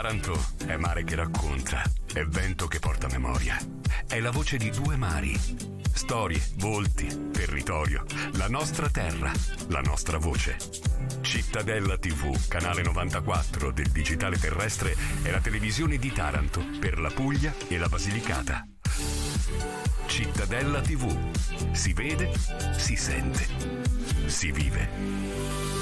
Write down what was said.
Taranto è mare che racconta, è vento che porta memoria, è la voce di due mari. Storie, volti, territorio, la nostra terra, la nostra voce. Cittadella TV, canale 94 del digitale terrestre, è la televisione di Taranto per la Puglia e la Basilicata. Cittadella TV. Si vede, si sente, si vive.